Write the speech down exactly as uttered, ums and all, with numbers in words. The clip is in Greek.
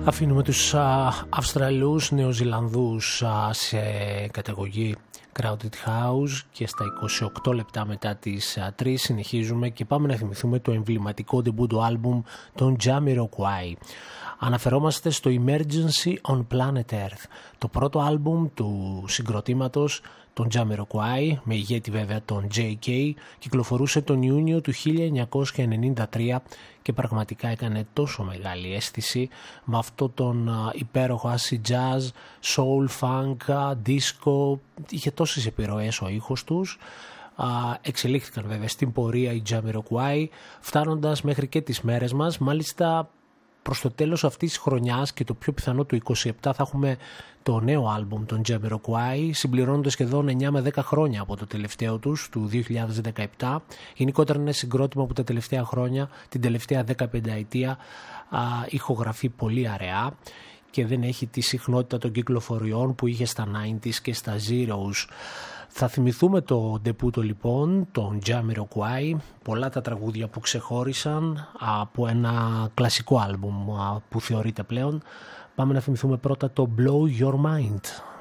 Αφήνουμε τους α, Αυστραλούς Νεοζηλανδούς α, σε καταγωγή Crowded House και στα είκοσι οκτώ λεπτά μετά τις α, τρεις συνεχίζουμε και πάμε να θυμηθούμε το εμβληματικό ντεμπούτο άλμπουμ των Jamiroquai. Αναφερόμαστε στο Emergency on Planet Earth, το πρώτο άλμπουμ του συγκροτήματος των Jamiroquai, με ηγέτη βέβαια τον τζέι κέι, κυκλοφορούσε τον Ιούνιο του χίλια εννιακόσια ενενήντα τρία και πραγματικά έκανε τόσο μεγάλη αίσθηση με αυτό τον υπέροχο acid jazz, soul, funk, disco, είχε τόσες επιρροές ο ήχος τους. Εξελίχθηκαν βέβαια στην πορεία οι Jamiroquai, φτάνοντας μέχρι και τις μέρες μας. Μάλιστα προς το τέλος αυτής της χρονιάς και το πιο πιθανό του είκοσι επτά θα έχουμε το νέο άλμπουμ των Jamiroquai, συμπληρώνοντας σχεδόν εννιά με δέκα χρόνια από το τελευταίο τους, του δύο χιλιάδες δεκαεπτά. Γενικότερα είναι συγκρότημα που τα τελευταία χρόνια, την τελευταία δεκαπενταετία, α, ηχογραφεί πολύ αραιά και δεν έχει τη συχνότητα των κυκλοφοριών που είχε στα ενενήντα και στα Zeros. Θα θυμηθούμε το ντεπούτο λοιπόν, τον Jamiroquai, πολλά τα τραγούδια που ξεχώρισαν από ένα κλασικό άλμπουμ που θεωρείται πλέον. Πάμε να θυμηθούμε πρώτα το Blow Your Mind.